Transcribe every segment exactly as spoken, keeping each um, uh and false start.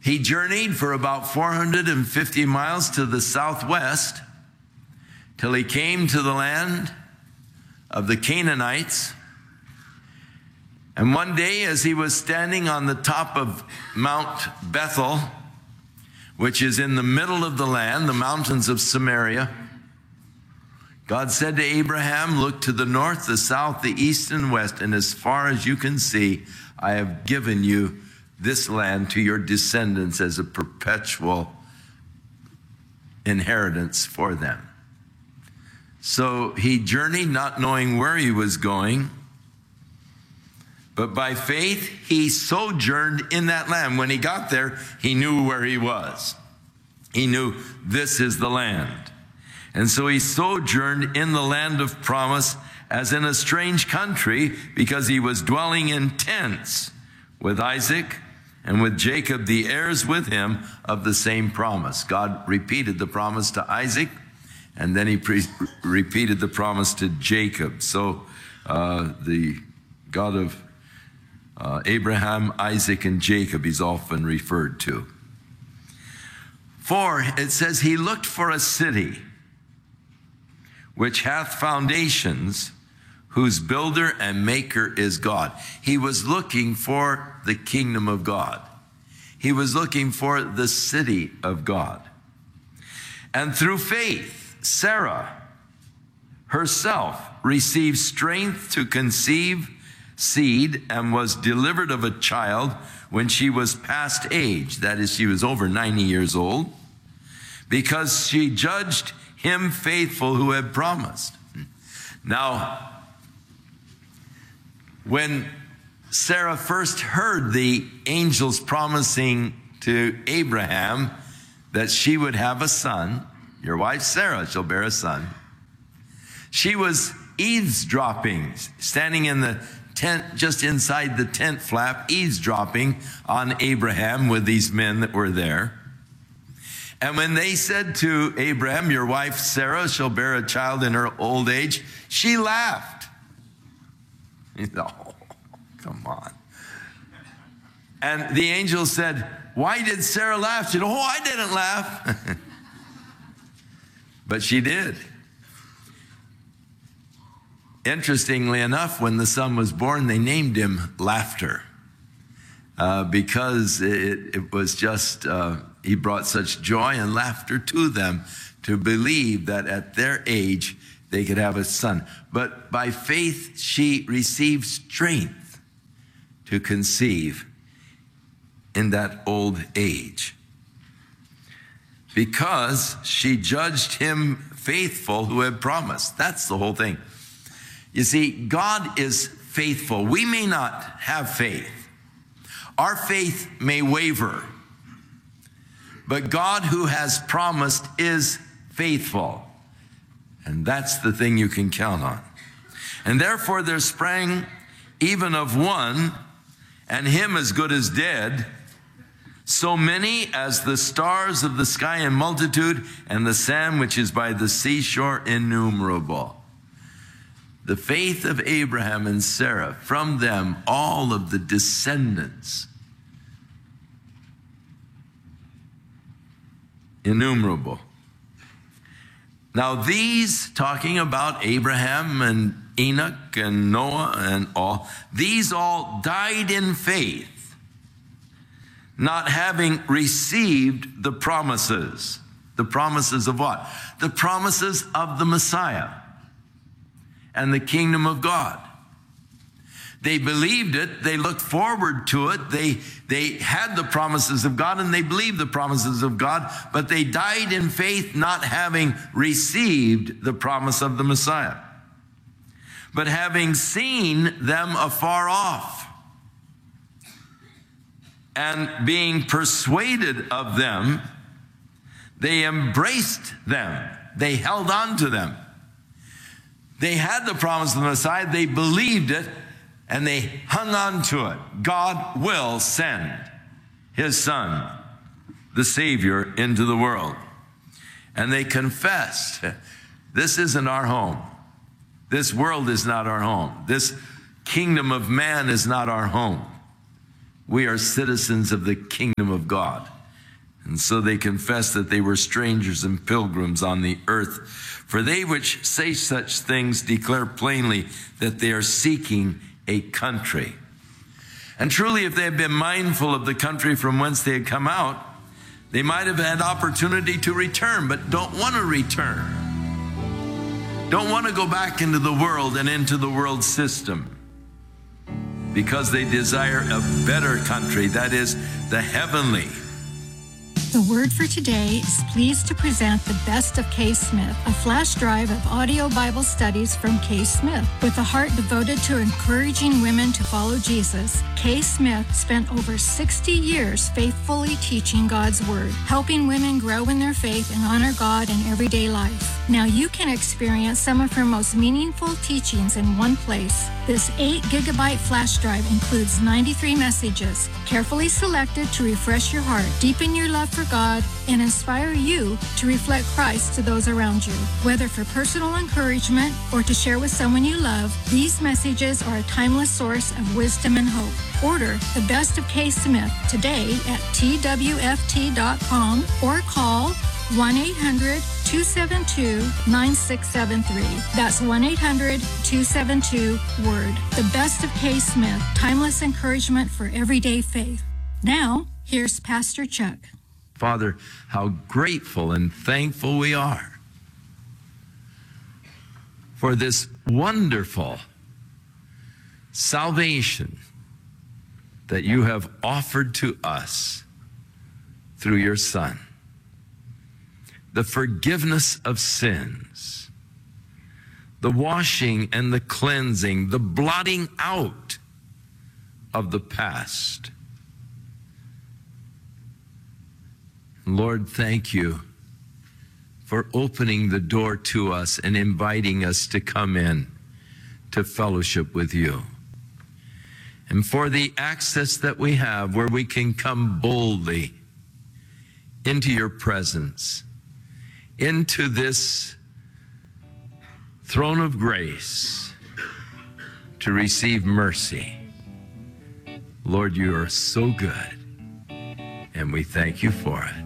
He journeyed for about four hundred fifty miles to the southwest till he came to the land of the Canaanites. And one day, as he was standing on the top of Mount Bethel, which is in the middle of the land, the mountains of Samaria, God said to Abraham, look to the north, the south, the east, and west, and as far as you can see, I have given you this land to your descendants as a perpetual inheritance for them. So he journeyed not knowing where he was going, but by faith he sojourned in that land. When he got there, he knew where he was. He knew this is the land. And so he sojourned in the land of promise as in a strange country, because he was dwelling in tents with Isaac and with Jacob, the heirs with him of the same promise. God repeated the promise to Isaac, and then he pre repeated the promise to Jacob. So uh, the God of uh, Abraham, Isaac, and Jacob he's often referred to. For it says he looked for a city which hath foundations, whose builder and maker is God. He was looking for the kingdom of God. He was looking for the city of God. And through faith, Sarah herself received strength to conceive seed and was delivered of a child when she was past age. That is, she was over ninety years old, because she judged him faithful who had promised. Now, when Sarah first heard the angels promising to Abraham that she would have a son, your wife Sarah shall bear a son, she was eavesdropping, standing in the tent, just inside the tent flap, eavesdropping on Abraham with these men that were there. And when they said to Abraham, your wife Sarah shall bear a child in her old age, she laughed. He said, oh, come on. And the angel said, why did Sarah laugh? She said, oh, I didn't laugh. But she did. Interestingly enough, when the son was born, they named him Laughter, uh, because it, it was just, uh, he brought such joy and laughter to them to believe that at their age they could have a son. But by faith she received strength to conceive in that old age, because she judged him faithful who had promised. That's the whole thing. You see, God is faithful. We may not have faith. Our faith may waver. But God who has promised is faithful. And that's the thing you can count on. And therefore there sprang even of one, and him as good as dead, so many as the stars of the sky in multitude, and the sand which is by the seashore innumerable. The faith of Abraham and Sarah, from them all of the descendants, innumerable. Now these, talking about Abraham and Enoch and Noah and all, these all died in faith, not having received the promises. The promises of what? The promises of the Messiah and the kingdom of God. They believed it, they looked forward to it, they, they had the promises of God and they believed the promises of God, but they died in faith not having received the promise of the Messiah, but having seen them afar off and being persuaded of them, they embraced them, they held on to them. They had the promise of the Messiah, they believed it, and they hung on to it. God will send his son, the Savior, into the world. And they confessed, this isn't our home. This world is not our home. This kingdom of man is not our home. we are citizens of the kingdom of God. And so they confessed that they were strangers and pilgrims on the earth. For they which say such things declare plainly that they are seeking a country. And truly, if they had been mindful of the country from whence they had come out, they might have had opportunity to return, but don't want to return. Don't want to go back into the world and into the world system, because they desire a better country, that is, the heavenly. The word for today is pleased to present the best of Kay Smith, a flash drive of audio Bible studies from Kay Smith. With a heart devoted to encouraging women to follow Jesus, Kay Smith spent over sixty years faithfully teaching God's word, helping women grow in their faith and honor God in everyday life. Now you can experience some of her most meaningful teachings in one place. This eight gigabyte flash drive includes ninety-three messages, carefully selected to refresh your heart, deepen your love for God, and inspire you to reflect Christ to those around you. Whether for personal encouragement or to share with someone you love, these messages are a timeless source of wisdom and hope. Order the best of Kay Smith today at T W F T dot com or call one eight hundred two seven two nine six seven three. That's one eight hundred two seven two word. The best of Kay Smith, timeless encouragement for everyday faith. Now, here's Pastor Chuck. Father, how grateful and thankful we are for this wonderful salvation that you have offered to us through your Son. The forgiveness of sins, the washing and the cleansing, the blotting out of the past. Lord, thank you for opening the door to us and inviting us to come in to fellowship with you. And for the access that we have where we can come boldly into your presence, into this throne of grace to receive mercy. Lord, you are so good, and we thank you for it.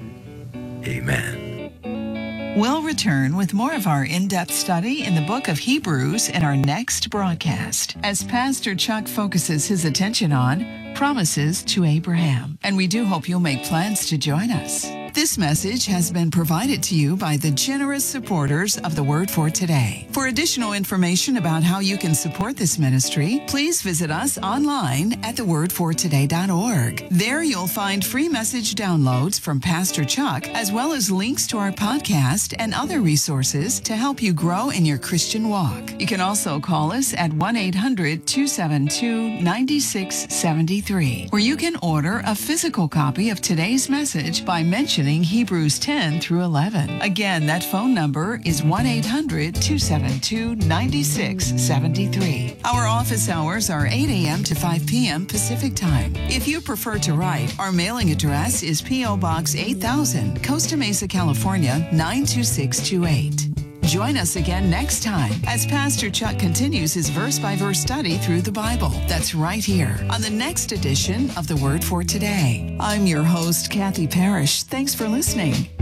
Amen. We'll return with more of our in-depth study in the book of Hebrews in our next broadcast, as Pastor Chuck focuses his attention on promises to Abraham. And we do hope you'll make plans to join us. This message has been provided to you by the generous supporters of the Word for Today. For additional information about how you can support this ministry, please visit us online at the word for today dot org. There you'll find free message downloads from Pastor Chuck, as well as links to our podcast and other resources to help you grow in your Christian walk. You can also call us at one eight hundred two seven two nine six seven three, where you can order a physical copy of today's message by mentioning Hebrews ten through eleven. Again, that phone number is one eight hundred two seven two nine six seven three. Our office hours are eight a.m. to five p.m. Pacific Time. If you prefer to write, our mailing address is P O. Box eight thousand, Costa Mesa, California nine two six two eight. Join us again next time as Pastor Chuck continues his verse-by-verse study through the Bible. That's right here on the next edition of The Word for Today. I'm your host, Kathy Parrish. Thanks for listening.